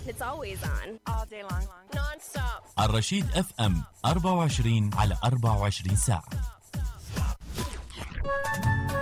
It's always on. All day long. Non-stop. الرشيد FM 24 على 24 ساعة.